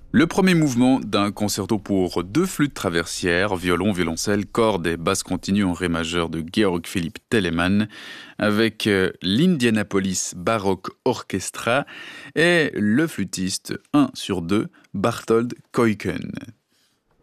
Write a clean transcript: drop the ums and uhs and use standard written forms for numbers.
Le premier mouvement d'un concerto pour deux flûtes traversières, violon, violoncelle, cordes et basse continue en ré majeur de Georg Philipp Telemann, avec l'Indianapolis Baroque Orchestra et le flûtiste 1 sur 2, Barthold Keuken.